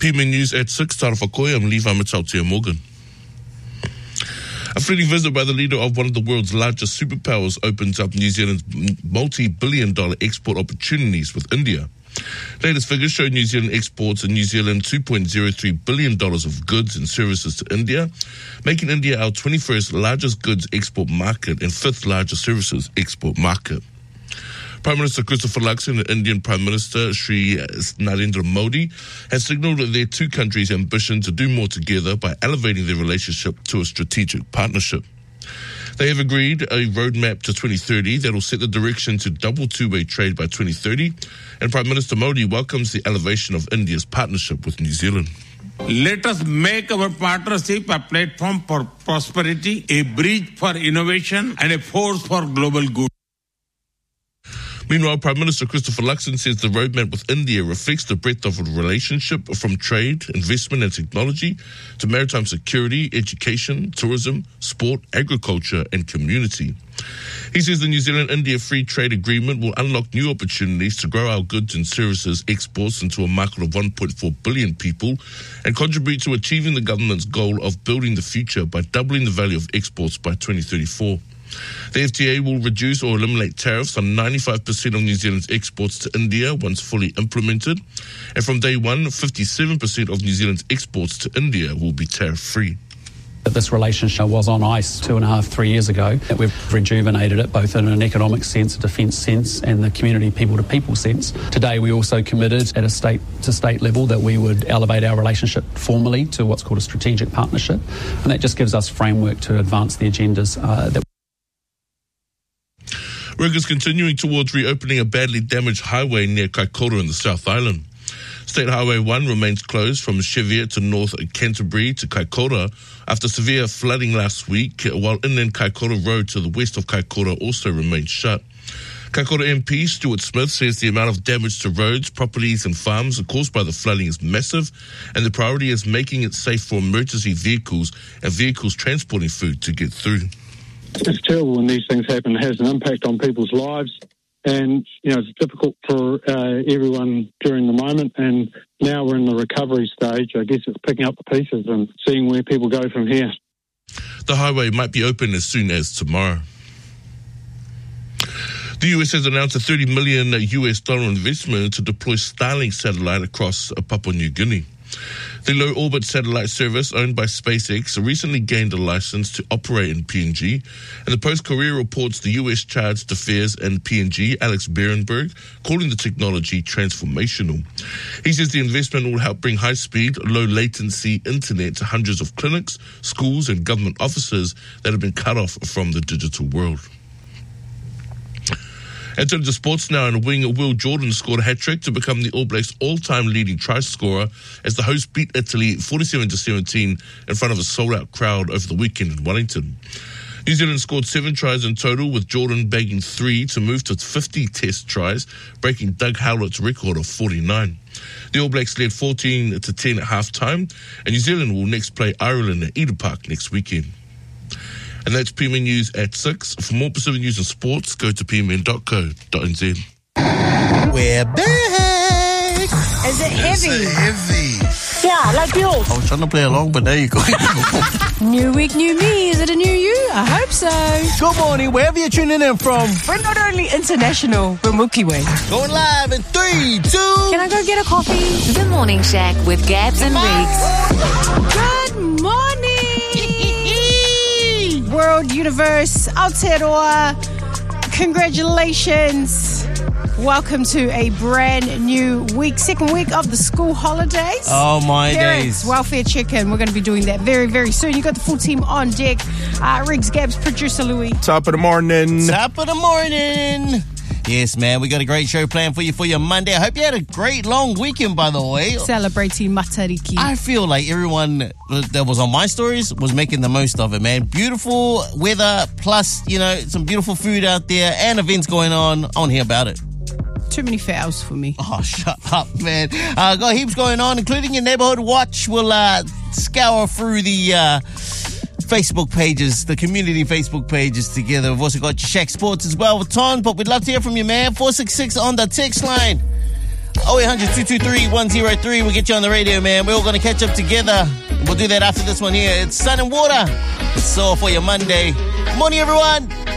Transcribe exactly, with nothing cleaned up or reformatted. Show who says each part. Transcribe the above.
Speaker 1: P M News at six, Tara Whakoe, I'm Levi Matautia Morgan. A fleeting visit by the leader of one of the world's largest superpowers opens up New Zealand's multi-billion dollar export opportunities with India. Latest figures show New Zealand exports in New Zealand two point zero three billion dollars of goods and services to India, making India our twenty-first largest goods export market and fifth largest services export market. Prime Minister Christopher Luxon and Indian Prime Minister Sri Narendra Modi has signalled their two countries' ambition to do more together by elevating their relationship to a strategic partnership. They have agreed a roadmap to twenty thirty that will set the direction to double two-way trade by twenty thirty, and Prime Minister Modi welcomes the elevation of India's partnership with New Zealand.
Speaker 2: Let us make our partnership a platform for prosperity, a bridge for innovation, and a force for global good.
Speaker 1: Meanwhile, Prime Minister Christopher Luxon says the roadmap with India reflects the breadth of a relationship from trade, investment and technology to maritime security, education, tourism, sport, agriculture and community. He says the New Zealand-India Free Trade Agreement will unlock new opportunities to grow our goods and services exports into a market of one point four billion people and contribute to achieving the government's goal of building the future by doubling the value of exports by twenty thirty-four. The F T A will reduce or eliminate tariffs on ninety-five percent of New Zealand's exports to India once fully implemented. And from day one, fifty-seven percent of New Zealand's exports to India will be tariff-free.
Speaker 3: This relationship was on ice two and a half, three years ago. We've rejuvenated it both in an economic sense, a defence sense and the community people-to-people sense. Today we also committed at a state-to-state level that we would elevate our relationship formally to what's called a strategic partnership. And that just gives us framework to advance the agendas uh, that
Speaker 1: Work is continuing towards reopening a badly damaged highway near Kaikoura in the South Island. State Highway one remains closed from Cheviot to North Canterbury to Kaikoura after severe flooding last week, while Inland Kaikoura Road to the west of Kaikoura also remains shut. Kaikoura M P Stuart Smith says the amount of damage to roads, properties and farms caused by the flooding is massive, and the priority is making it safe for emergency vehicles and vehicles transporting food to get through.
Speaker 4: It's terrible when these things happen. It has an impact on people's lives, and you know it's difficult for uh, everyone during the moment. And now we're in the recovery stage. I guess it's picking up the pieces and seeing where people go from here.
Speaker 1: The highway might be open as soon as tomorrow. The U S has announced a thirty million U S dollar investment to deploy Starlink satellite across Papua New Guinea. The low-orbit satellite service owned by SpaceX recently gained a license to operate in P N G, and the Post-Courier reports the U S Chargé d'Affaires in P N G, Alex Berenberg, calling the technology transformational. He says the investment will help bring high-speed, low-latency internet to hundreds of clinics, schools and government offices that have been cut off from the digital world. And turning to sports now, and wing Will Jordan scored a hat-trick to become the All Blacks' all-time leading try scorer as the hosts beat Italy forty-seven to seventeen in front of a sold-out crowd over the weekend in Wellington. New Zealand scored seven tries in total, with Jordan bagging three to move to fifty test tries, breaking Doug Howlett's record of forty-nine. The All Blacks led fourteen to ten at half-time, and New Zealand will next play Ireland at Eden Park next weekend. And that's P M N News at six. For more Pacific news and sports, go to p m n dot co dot n z.
Speaker 5: We're back!
Speaker 6: Is it heavy?
Speaker 5: Is it heavy?
Speaker 6: Yeah, like yours.
Speaker 5: I was trying to play along, but there you go.
Speaker 6: New week, new me. Is it a new you? I hope so.
Speaker 5: Good morning, wherever you're tuning in from.
Speaker 6: We're not only international, we're Milky Way.
Speaker 5: Going live in three, two...
Speaker 6: Can I go get a coffee?
Speaker 7: The Morning Shack with Gabs and Riggs.
Speaker 6: Good morning! World, universe, Aotearoa, congratulations. Welcome to a brand new week, second week of the school holidays.
Speaker 5: Oh, my
Speaker 6: Parents,
Speaker 5: days.
Speaker 6: welfare check-in. We're going to be doing that very, very soon. You got the full team on deck. Uh, Riggs, Gabs, producer Louis.
Speaker 8: Top of the morning.
Speaker 5: Top of the morning. Yes, man, we got a great show planned for you for your Monday. I hope you had a great long weekend, by the way.
Speaker 6: Celebrating Matariki.
Speaker 5: I feel like everyone that was on my stories was making the most of it, man. Beautiful weather, plus, you know, some beautiful food out there and events going on. I want to hear about it.
Speaker 6: Too many fouls for me.
Speaker 5: Oh, shut up, man. Uh, got heaps going on, including your Neighborhood Watch. We'll uh, scour through the... Uh, Facebook pages, the community Facebook pages together. We've also got your Shack Sports as well with Ton, but we'd love to hear from you, man. four six six on the text line. oh eight hundred, two two three, one oh three. We'll get you on the radio, man. We're all going to catch up together. We'll do that after this one here. It's Sun and Water. It's all for your Monday. Good morning, everyone.